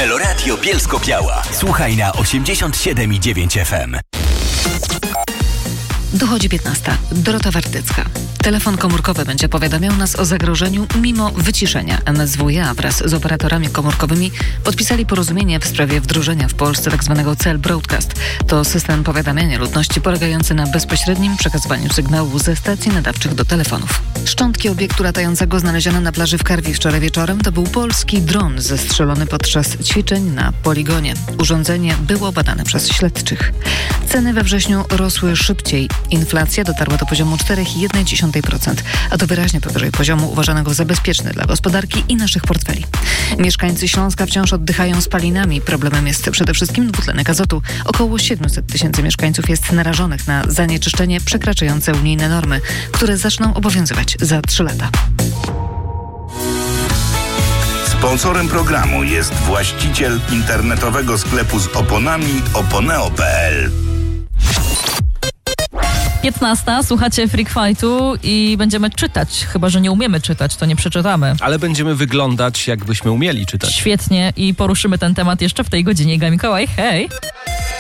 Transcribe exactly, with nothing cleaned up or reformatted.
Meloradio Bielsko-Biała. Słuchaj na osiemdziesiąt siedem i dziewięć F M. Dochodzi piętnasta. Dorota Wartycka. Telefon komórkowy będzie powiadamiał nas o zagrożeniu mimo wyciszenia. N S W A wraz z operatorami komórkowymi podpisali porozumienie w sprawie wdrożenia w Polsce tzw. Cell Broadcast. To system powiadamiania ludności polegający na bezpośrednim przekazywaniu sygnału ze stacji nadawczych do telefonów. Szczątki obiektu latającego znalezione na plaży w Karwi wczoraj wieczorem to był polski dron zestrzelony podczas ćwiczeń na poligonie. Urządzenie było badane przez śledczych. Ceny we wrześniu rosły szybciej. Inflacja dotarła do poziomu cztery przecinek jeden procent, a to wyraźnie powyżej poziomu uważanego za bezpieczny dla gospodarki i naszych portfeli. Mieszkańcy Śląska wciąż oddychają spalinami. Problemem jest przede wszystkim dwutlenek azotu. Około siedemset tysięcy mieszkańców jest narażonych na zanieczyszczenie przekraczające unijne normy, które zaczną obowiązywać za trzy lata. Sponsorem programu jest właściciel internetowego sklepu z oponami oponeo kropka p l. piętnasta, słuchacie Freak Fightu i będziemy czytać. Chyba że nie umiemy czytać, to nie przeczytamy. Ale będziemy wyglądać, jakbyśmy umieli czytać. Świetnie i poruszymy ten temat jeszcze w tej godzinie. Iga Mikołaj, hej!